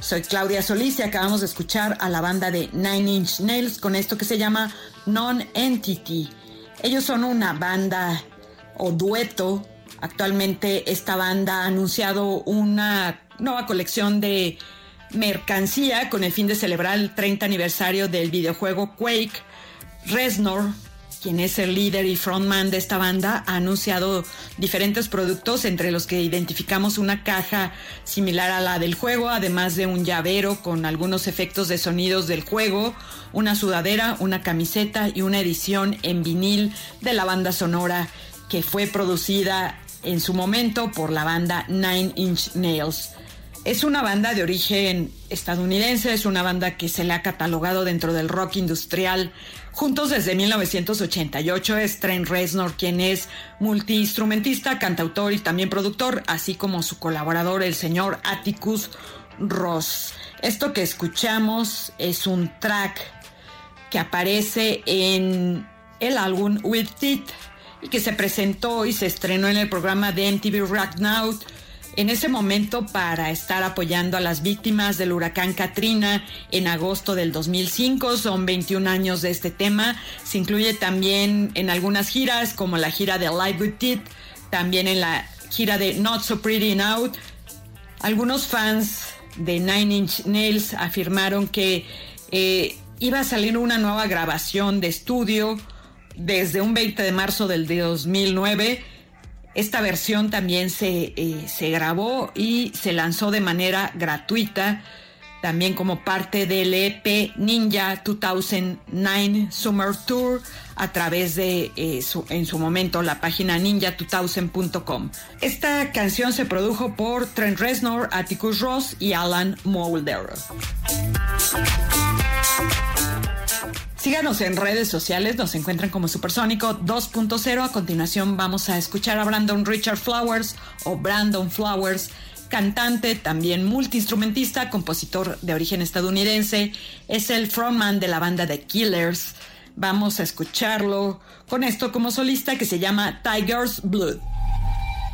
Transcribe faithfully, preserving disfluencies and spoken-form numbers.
Soy Claudia Solís y acabamos de escuchar a la banda de Nine Inch Nails con esto que se llama Non-Entity. Ellos son una banda o dueto. Actualmente esta banda ha anunciado una nueva colección de mercancía con el fin de celebrar el treinta aniversario del videojuego Quake. Reznor, quien es el líder y frontman de esta banda, ha anunciado diferentes productos, entre los que identificamos una caja similar a la del juego, además de un llavero con algunos efectos de sonidos del juego, una sudadera, una camiseta y una edición en vinil de la banda sonora que fue producida en su momento por la banda Nine Inch Nails. Es una banda de origen estadounidense, es una banda que se le ha catalogado dentro del rock industrial. Juntos desde mil novecientos ochenta y ocho es Trent Reznor, quien es multiinstrumentista, cantautor y también productor, así como su colaborador, el señor Atticus Ross. Esto que escuchamos es un track que aparece en el álbum With It y que se presentó y se estrenó en el programa de M T V Rock Now en ese momento para estar apoyando a las víctimas del huracán Katrina en agosto del dos mil cinco. Son veintiún años de este tema. Se incluye también en algunas giras, como la gira de Live With It, también en la gira de Not So Pretty Now. Algunos fans de Nine Inch Nails afirmaron que eh, iba a salir una nueva grabación de estudio desde un veinte de marzo del dos mil nueve. Esta versión también se, eh, se grabó y se lanzó de manera gratuita, también como parte del E P Ninja dos mil nueve Summer Tour, a través de, eh, su, en su momento, la página ninja dos mil punto com. Esta canción se produjo por Trent Reznor, Atticus Ross y Alan Moulder. Síganos en redes sociales, nos encuentran como Supersónico dos punto cero. A continuación vamos a escuchar a Brandon Richard Flowers o Brandon Flowers, cantante, también multiinstrumentista, compositor de origen estadounidense. Es el frontman de la banda The Killers. Vamos a escucharlo con esto como solista que se llama Tiger's Blood.